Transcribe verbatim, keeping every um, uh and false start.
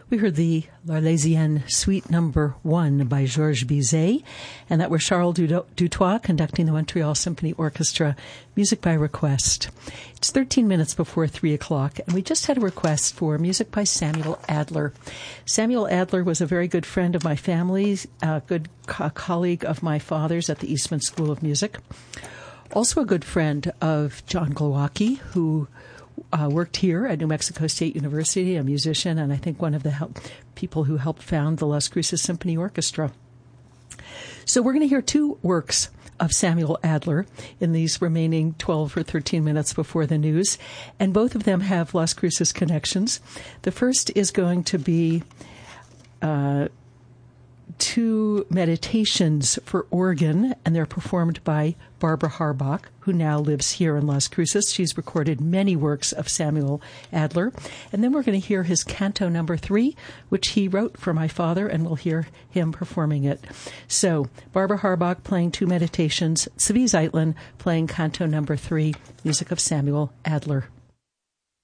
We heard the L'Arlésienne Suite Number One by Georges Bizet, and that was Charles Dutoit conducting the Montreal Symphony Orchestra, music by request. It's thirteen minutes before three o'clock, and we just had a request for music by Samuel Adler. Samuel Adler was a very good friend of my family's, a good co- colleague of my father's at the Eastman School of Music. Also a good friend of John Glowacki, who Uh, worked here at New Mexico State University, a musician, and I think one of the help, people who helped found the Las Cruces Symphony Orchestra. So we're going to hear two works of Samuel Adler in these remaining twelve or thirteen minutes before the news, and both of them have Las Cruces connections. The first is going to be uh, two meditations for organ, and they're performed by Barbara Harbach, who now lives here in Las Cruces. She's recorded many works of Samuel Adler. And then we're going to hear his canto number three, which he wrote for my father, and we'll hear him performing it. So Barbara Harbach playing two meditations, Zvi Zeitlin playing canto number three, music of Samuel Adler.